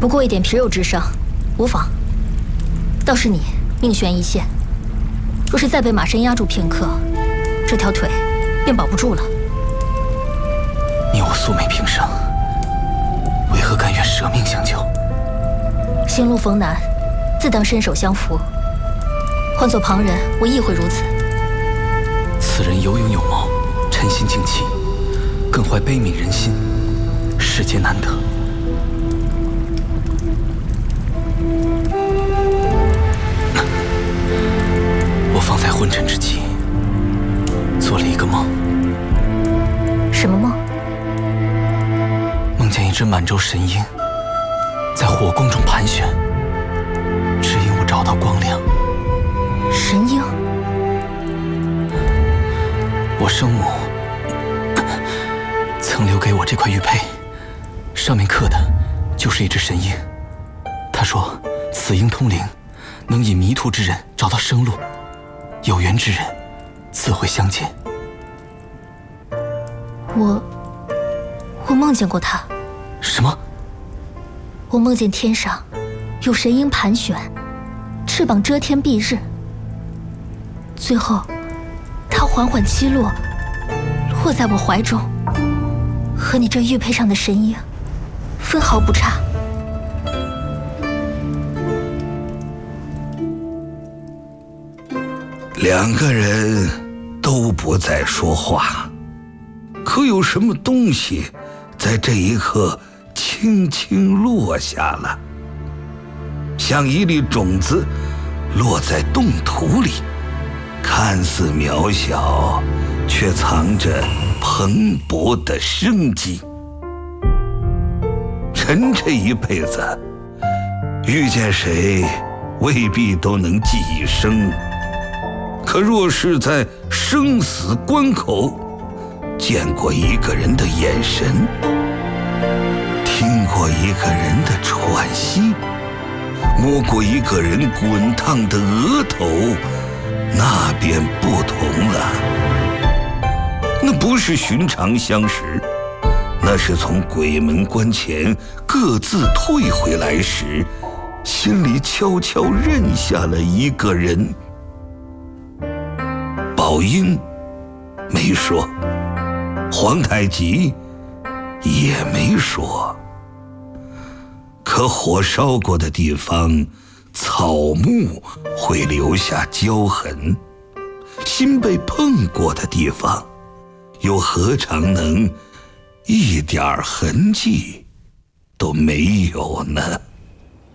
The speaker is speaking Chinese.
不过一点皮肉之伤，无妨。倒是你命悬一线，若是再被马身压住片刻，这条腿便保不住了。 你我素昧平生，为何甘愿舍命相救？ 行路逢难，自当伸手相扶。换做旁人，我亦会如此。 此人有勇有谋，沉心静气，更怀悲悯人心，世间难得。我方在昏沉之际，做了一个梦。 什么梦？ 梦见一只满洲神鹰在火宫中盘旋，指引我找到光亮。 神鹰？ 我生母曾留给我这块玉佩，上面刻的就是一只神鹰。她说此鹰通灵，能引迷途之人找到生路，有缘之人自会相见。 我梦见过他。 什么？ 我梦见天上有神鹰盘旋，翅膀遮天蔽日，最后它缓缓栖落，落在我怀中，和你这玉佩上的神鹰分毫不差。 两个人都不再说话，可有什么东西在这一刻轻轻落下了，像一粒种子落在冻土里，看似渺小，却藏着蓬勃的生机。人这一辈子遇见谁未必都能记一生，可若是在生死关口见过一个人的眼神，听过一个人的喘息，摸过一个人滚烫的额头，那便不同了。那不是寻常相识，那是从鬼门关前各自退回来时，心里悄悄认下了一个人。宝英没说，皇太极也没说，可火烧过的地方，草木会留下焦痕，心被碰过的地方，又何尝能一点痕迹都没有呢？